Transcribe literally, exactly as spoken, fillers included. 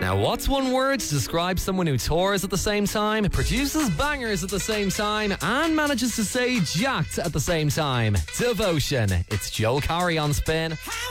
Now, what's one word to describe someone who tours at the same time, produces bangers at the same time, and manages to stay jacked at the same time? Devotion. It's Joel Corry on Spin.